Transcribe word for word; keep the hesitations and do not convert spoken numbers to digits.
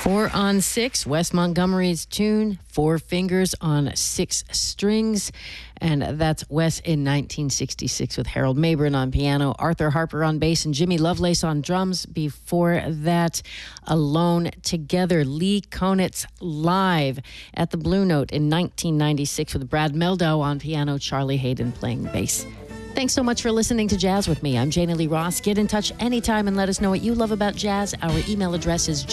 Four on six, Wes Montgomery's tune, Four Fingers on Six Strings. And that's Wes in nineteen sixty-six with Harold Mabern on piano, Arthur Harper on bass, and Jimmy Lovelace on drums. Before that, Alone Together, Lee Konitz live at the Blue Note in nineteen ninety-six with Brad Meldau on piano, Charlie Hayden playing bass. Thanks so much for listening to Jazz with me. I'm Jana Lee Ross. Get in touch anytime and let us know what you love about jazz. Our email address is